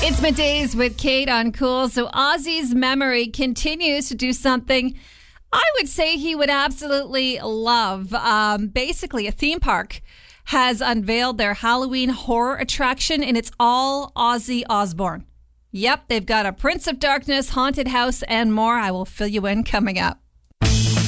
It's Middays with Kate on Cool. So Ozzy's memory continues to do something I would say he would absolutely love. Basically, a theme park has unveiled their Halloween horror attraction, and it's all Ozzy Osbourne. Yep, they've got a Prince of Darkness, haunted house, and more. I will fill you in coming up.